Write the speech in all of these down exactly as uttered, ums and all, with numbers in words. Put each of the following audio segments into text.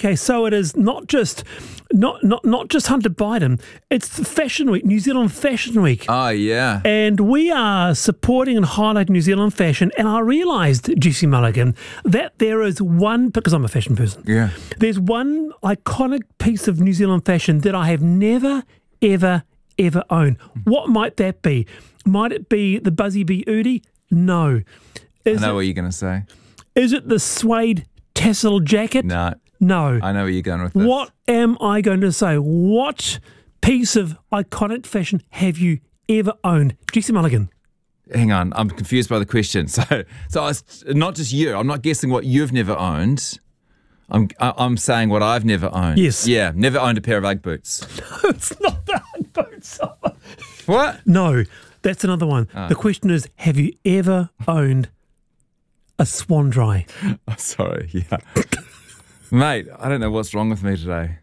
Okay, so it is not just not not not just Hunter Biden. It's Fashion Week, New Zealand Fashion Week. Oh, yeah. And we are supporting and highlighting New Zealand fashion. And I realised, Jesse Mulligan, that there is one, because I'm a fashion person, Yeah. there's one iconic piece of New Zealand fashion that I have never, ever, ever owned. What might that be? Might it be the Buzzy Bee Udi? No. Is I know it, what you're going to say. is it the suede tassel jacket? No, No. I know where you're going with this. What am I going to say? What piece of iconic fashion have you ever owned? Jesse Mulligan. Hang on, I'm confused by the question. So, so it's not just you. I'm not guessing what you've never owned. I'm I- I'm saying what I've never owned. Yes. Yeah, never owned a pair of Ugg boots. It's not the Ugg boots. What? No, that's another one. Ah. The question is, have you ever owned a Swan Dry? Oh, sorry, yeah. Mate, I don't know what's wrong with me today.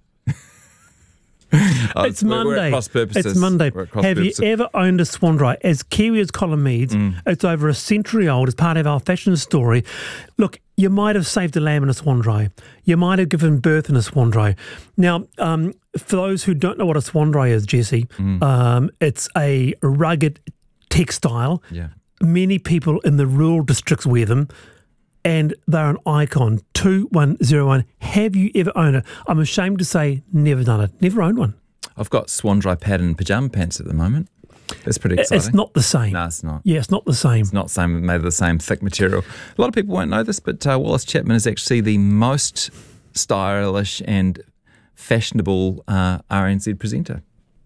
Oh, It's we're- Monday. We're at cross purposes. It's Monday. We're at cross Have purposes. you ever owned a Swan Dry? As Kiwi as Colin Meads, Mm. it's over a century old. As part of our fashion story. Look, you might have saved a lamb in a Swan Dry. You might have given birth in a Swan Dry. Now, um, for those who don't know what a Swan Dry is, Jesse, Mm. um, it's a rugged textile. Yeah. Many people in the rural districts wear them, and they're an icon. two one zero one. Have you ever owned it? I'm ashamed to say, never done it. Never owned one. I've got Swan Dry pattern pyjama pants at the moment. That's pretty exciting. It's not the same. No, it's not. Yeah, it's not the same. It's not same, made of the same thick material. A lot of people won't know this, but uh, Wallace Chapman is actually the most stylish and fashionable uh, R N Z presenter.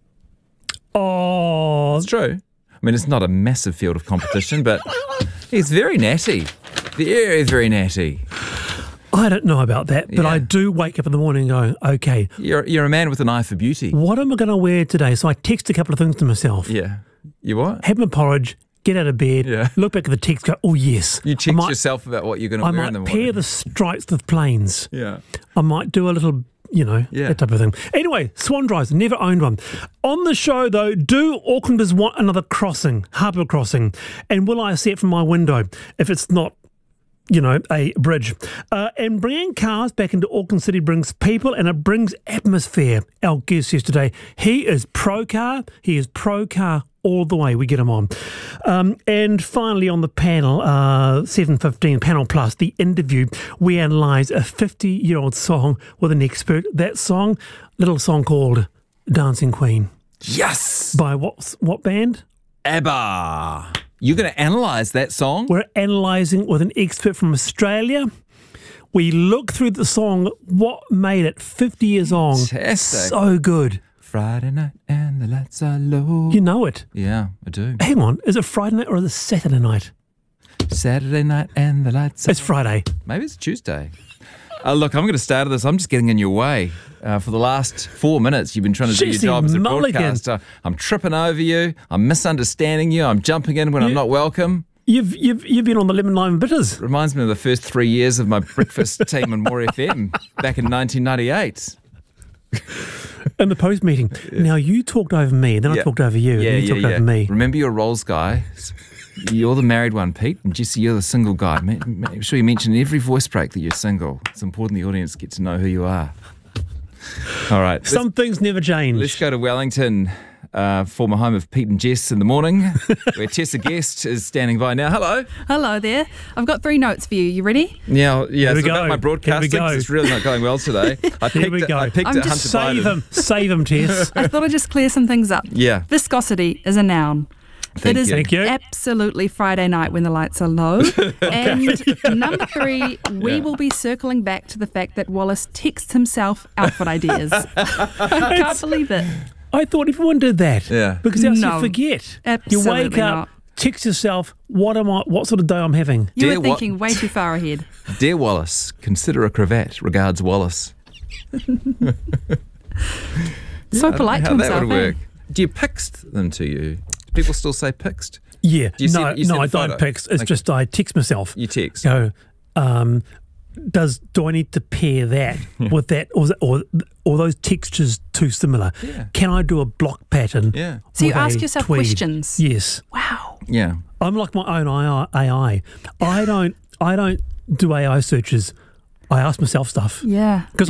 Oh, It's true. I mean, it's not a massive field of competition, but he's very natty. Very, very natty. I don't know about that, but Yeah. I do wake up in the morning going, okay, You're you're a man with an eye for beauty. what am I going to wear today? So I text a couple of things to myself. Yeah. You what? Have my porridge, get out of bed, Yeah. look back at the text, go, oh, yes. You I checked might, yourself about what you're going to I wear in might the pair morning. the stripes with plains. Yeah. I might do a little, you know, Yeah. that type of thing. Anyway, Swan Dries, never owned one. On the show, though, do Aucklanders want another crossing, harbour crossing? And will I see it from my window if it's not, you know, a bridge? Uh, and bringing cars back into Auckland City brings people and it brings atmosphere. Our guest yesterday, he is pro-car. He is pro-car all the way. We get him on. Um, and finally on the panel, uh, seven fifteen, Panel Plus, the interview, we analyse a fifty-year-old song with an expert. That song, little song called Dancing Queen. Yes. By what, what band? ABBA. You're going to analyse that song? We're analysing with an expert from Australia. We look through the song, what made it fifty years on. Fantastic. So good. Friday night and the lights are low. You know it. Yeah, I do. Hang on, is it Friday night or is it Saturday night? Saturday night and the lights are It's Friday. Maybe it's Tuesday. Uh, look, I'm going to start this. I'm just getting in your way. Uh, for the last four minutes, you've been trying to do your Jesse job as a Mulligan. broadcaster. I'm tripping over you. I'm misunderstanding you. I'm jumping in when I'm You- not welcome. You've you've you've been on the Lemon Lime Bitters. Reminds me of the first three years of my breakfast team on More F M back in nineteen ninety-eight. In the post meeting. Now you talked over me, then I Yeah. talked over you, Yeah, then you yeah, talked yeah. over me. Remember your roles, guy. You're the married one, Pete, and Jesse, you're the single guy. Ma- Make sure you mention in every voice break that you're single. It's important the audience get to know who you are. All right. let's- Some things never change. Let's go to Wellington, uh, former home of Pete and Jess in the morning, where Tessa Guest is standing by now. Hello. Hello there. I've got three notes for you. You ready? Yeah, yeah. Here we It's about go. my Here broadcasting. we go. 'Cause It's really not going well today. I Here picked we it, go. I picked I'm it just Hunter Save Biden. him. Save him, Tess. I thought I'd just clear some things up. Yeah. Viscosity is a noun. Thank it is you. Thank you. absolutely Friday night when the lights are low. And number three, we Yeah. will be circling back to the fact that Wallace texts himself outfit ideas. I can't believe it. I thought everyone did that. Yeah. Because else No, you forget. You absolutely wake up, not. text yourself, what am I what sort of day I'm having? You Dear were Wa- thinking way too far ahead. Dear Wallace, consider a cravat. Regards, Wallace. So polite to How that himself. would eh? work. Do you pixt them to you? Do people still say pixt? Yeah. You no, send- you no, send a I don't photo? text. It's Okay. just I text myself. You text. Go, um, does do I need to pair that with that, or is it, or or those textures too similar? Yeah. Can I do a block pattern? Yeah. So you with ask a yourself tweed? questions. Yes, Wow. Yeah. I'm like my own A I. I don't I don't do A I searches. I ask myself stuff Yeah. because